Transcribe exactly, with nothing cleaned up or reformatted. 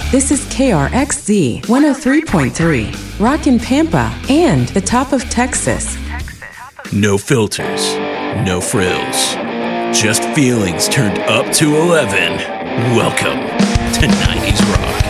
This is K R X Z one oh three point three, Rockin' Pampa and the top of Texas. No filters, no frills, just feelings turned up to eleven. Welcome to nineties Rock.